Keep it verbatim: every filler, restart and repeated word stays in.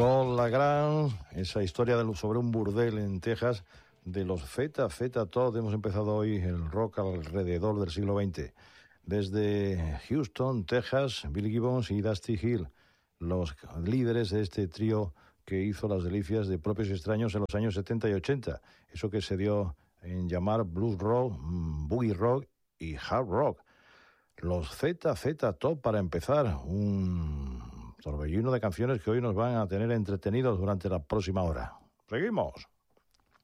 con la gran, esa historia de, sobre un burdel en Texas, de los Feta, Feta Todd. Hemos empezado hoy el rock alrededor del siglo veinte. Desde Houston, Texas, Billy Gibbons y Dusty Hill, los líderes de este trío que hizo las delicias de propios y extraños en los años setenta y ochenta. Eso que se dio en llamar blues rock, boogie rock y hard rock. Los Z, Z Top para empezar, un torbellino de canciones que hoy nos van a tener entretenidos durante la próxima hora. Seguimos.